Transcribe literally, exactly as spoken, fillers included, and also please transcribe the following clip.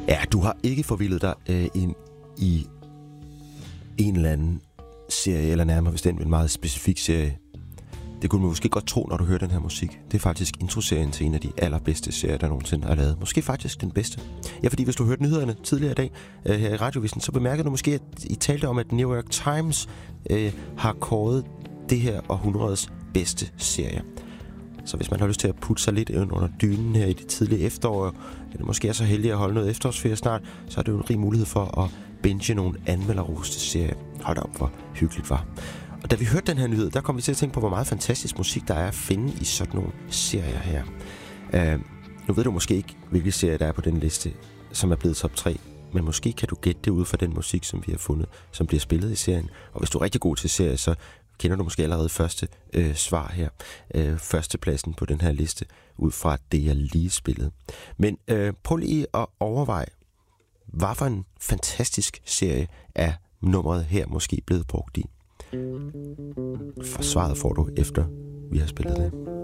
Ja, du har ikke forvildet dig øh, ind i en eller anden serie, eller nærmere bestemt en meget specifik serie. Det kunne man måske godt tro, når du hører den her musik. Det er faktisk introserien til en af de allerbedste serier, der nogensinde er lavet. Måske faktisk den bedste. Ja, fordi hvis du hørte nyhederne tidligere i dag øh, her i Radiovisen, så bemærkede du måske, at I talte om, at New York Times øh, har kåret det her århundredets bedste serie. Så hvis man har lyst til at putte sig lidt ind under dynen her i det tidlige efterår, eller måske er så heldig at holde noget efterårsferie snart, så er det jo en rig mulighed for at binge nogle anmelderroste serier. Hold op, hvor hyggeligt var. Og da vi hørte den her nyhed, der kom vi til at tænke på, hvor meget fantastisk musik der er at finde i sådan nogle serier her. Uh, nu ved du måske ikke, hvilke serier der er på den liste, som er blevet top tre, men måske kan du gætte det ud fra den musik, som vi har fundet, som bliver spillet i serien. Og hvis du er rigtig god til serier, så kender du måske allerede første øh, svar her. Øh, førstepladsen på den her liste, ud fra det, jeg lige spillede. Men øh, prøv lige at overveje, hvad for en fantastisk serie er nummeret her måske blevet brugt i. For svaret får du efter, vi har spillet det.